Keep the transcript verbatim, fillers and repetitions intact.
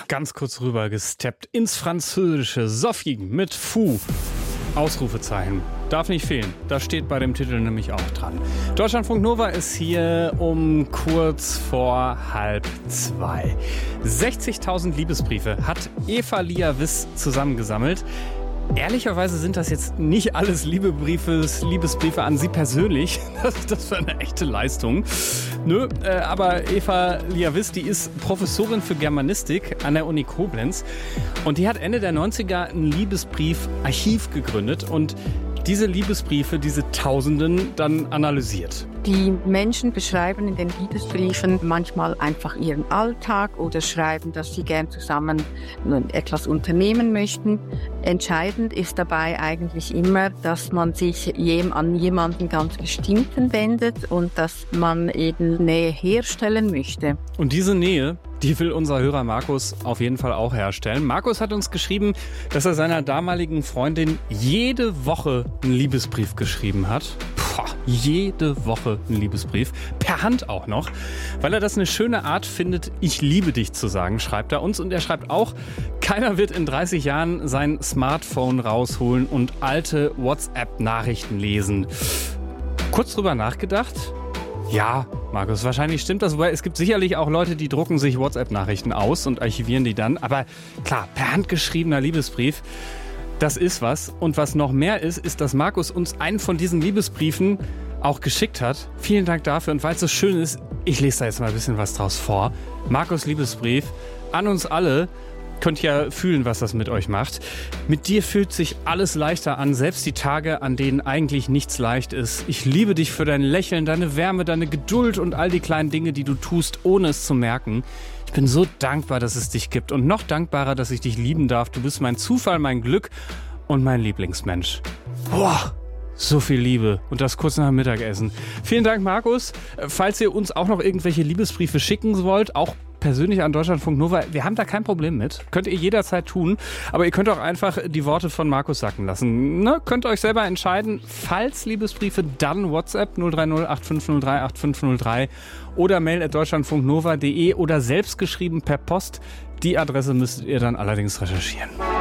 ganz kurz rüber gesteppt ins Französische. Sophie mit Fou. Ausrufezeichen. Darf nicht fehlen. Das steht bei dem Titel nämlich auch dran. Deutschlandfunk Nova ist hier um kurz vor halb zwei. sechzigtausend Liebesbriefe hat Eva Lia Wiss zusammengesammelt. Ehrlicherweise sind das jetzt nicht alles Liebesbriefe, Liebesbriefe an Sie persönlich. Das, das war eine echte Leistung. Nö, äh, aber Eva Lia Wiss, die ist Professorin für Germanistik an der Uni Koblenz. Und die hat Ende der neunziger ein Liebesbrief-Archiv gegründet und diese Liebesbriefe, diese Tausenden, dann analysiert. Die Menschen beschreiben in den Liebesbriefen manchmal einfach ihren Alltag oder schreiben, dass sie gern zusammen etwas unternehmen möchten. Entscheidend ist dabei eigentlich immer, dass man sich an jemanden ganz Bestimmten wendet und dass man eben Nähe herstellen möchte. Und diese Nähe, die will unser Hörer Markus auf jeden Fall auch herstellen. Markus hat uns geschrieben, dass er seiner damaligen Freundin jede Woche einen Liebesbrief geschrieben hat. Puh, jede Woche einen Liebesbrief. Per Hand auch noch. Weil er das eine schöne Art findet, ich liebe dich zu sagen, schreibt er uns. Und er schreibt auch, keiner wird in dreißig Jahren sein Smartphone rausholen und alte WhatsApp-Nachrichten lesen. Kurz drüber nachgedacht? Ja, Markus, wahrscheinlich stimmt das. Wobei es gibt sicherlich auch Leute, die drucken sich WhatsApp-Nachrichten aus und archivieren die dann. Aber klar, per Hand geschriebener Liebesbrief, das ist was. Und was noch mehr ist, ist, dass Markus uns einen von diesen Liebesbriefen auch geschickt hat. Vielen Dank dafür. Und weil es so schön ist, ich lese da jetzt mal ein bisschen was draus vor. Markus' Liebesbrief an uns alle. Könnt ja fühlen, was das mit euch macht. Mit dir fühlt sich alles leichter an, selbst die Tage, an denen eigentlich nichts leicht ist. Ich liebe dich für dein Lächeln, deine Wärme, deine Geduld und all die kleinen Dinge, die du tust, ohne es zu merken. Ich bin so dankbar, dass es dich gibt und noch dankbarer, dass ich dich lieben darf. Du bist mein Zufall, mein Glück und mein Lieblingsmensch. Boah! So viel Liebe und das kurz nach dem Mittagessen. Vielen Dank, Markus. Falls ihr uns auch noch irgendwelche Liebesbriefe schicken wollt, auch persönlich an Deutschlandfunk Nova, wir haben da kein Problem mit. Könnt ihr jederzeit tun. Aber ihr könnt auch einfach die Worte von Markus sacken lassen. Ne? Könnt euch selber entscheiden. Falls Liebesbriefe, dann WhatsApp null drei null acht fünf null drei acht fünf null drei oder mail at deutschlandfunknova punkt de oder selbst geschrieben per Post. Die Adresse müsstet ihr dann allerdings recherchieren.